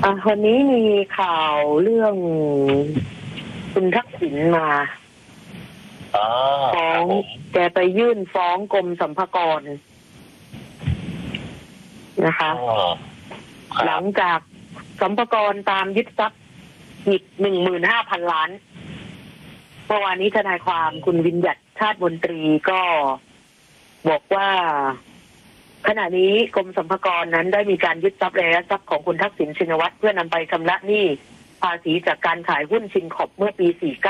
วันนี้มีข่าวเรื่องคุณทักษิณมาฟ้องแกไปยื่นฟ้องกรมสรรพากรนะคะหลังจากสรรพากรตามยึดทรัพย์หยิบ15,000 ล้านเมื่อวานนี้ทนายความคุณวิญญัติชาติมนตรีก็บอกว่าขณะนี้กรมสรรพากรนั้นได้มีการยึดทรัพย์และทรัพย์ของคุณทักษิณชินวัตรเพื่อนำไปชำระหนี้ภาษีจากการขายหุ้นชินขอบเมื่อปี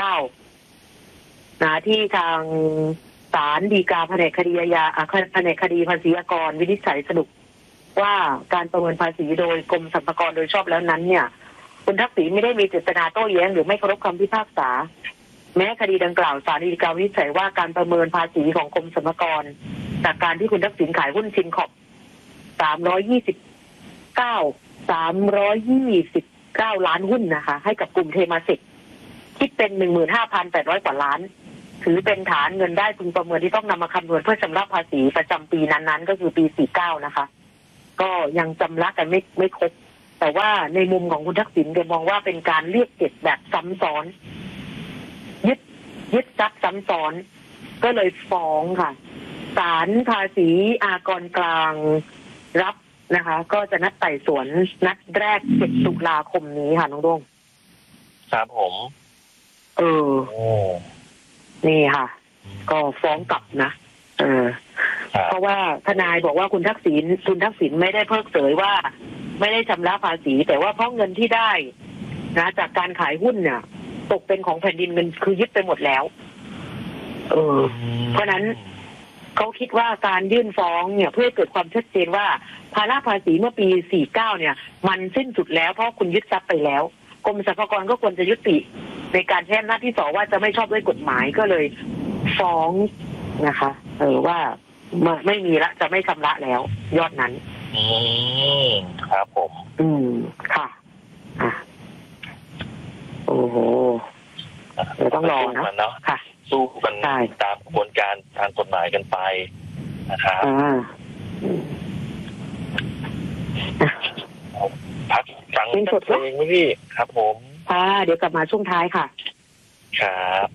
49ที่ทางศาลฎีกาแผนกคดีอาญาแผนกคดีภาษีอากรวินิจฉัยสรุปว่าการประเมินภาษีโดยกรมสรรพากรโดยชอบแล้วนั้นเนี่ยคุณทักษิณไม่ได้มีเจตนาโต้แย้งหรือไม่เคารพคำพิพากษาแม้คดีดังกล่าวศาลฎีกาวินิจฉัยว่าการประเมินภาษีของกรมสรรพากรจากการที่คุณทักษิณขายหุ้นชินขอบ329 ล้านหุ้นนะคะให้กับกลุ่มเทมาสิกคิดเป็น 15,800 กว่าล้านถือเป็นฐานเงินได้พึงประเมินที่ต้องนำมาคำนวณเพื่อชำระภาษีประจำปีนั้นๆก็คือปี 49นะคะก็ยังชำระกันไม่ครบแต่ว่าในมุมของคุณทักษิณแกมองว่าเป็นการเรียกเก็บแบบซ้ำซ้อนยึดทรัพย์ซ้ำซ้อนก็เลยฟ้องค่ะศาลภาษีอากรกลางรับนะคะก็จะนัดไต่สวนนัดแรก7 ตุลาคมนี้ค่ะน้องดวงครับผมนี่ค่ะก็ฟ้องกลับนะเพราะว่าทนายบอกว่าคุณทักษิณไม่ได้เพิกเฉยว่าไม่ได้ชำระภาษีแต่ว่าเพราะเงินที่ได้นะจากการขายหุ้นเนี่ยตกเป็นของแผ่นดินเงินคือยึดไปหมดแล้วเพราะนั้นเขาคิดว่าการยื่นฟ้องเนี่ยเพื่อเกิดความชัดเจนว่าภาระภาษีเมื่อปี 49เนี่ยมันสิ้นสุดแล้วเพราะคุณยึดทรัพย์ไปแล้วกรมสรรพากรก็ควรจะยุติในการใช้อำนาจที่2ว่าจะไม่ชอบด้วยกฎหมายก็เลยฟ้องนะคะว่าไม่มีละจะไม่ชำระแล้วยอดนั้นครับผมค่ะโอ้โหเดี๋ยวต้องรอนะค่ะสู้กันตามกระบวนการทางกฎหมายกันไปนะครับพักฟังเพลงไหมพี่ครับผมเดี๋ยวกลับมาช่วงท้ายค่ะครับ